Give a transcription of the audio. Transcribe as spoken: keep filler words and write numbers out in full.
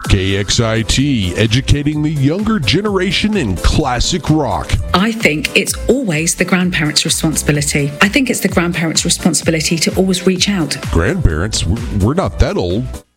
K X I T, educating the younger generation in classic rock. I think it's always the grandparents' responsibility. I think it's the grandparents' responsibility to always reach out. Grandparents? We're not that old.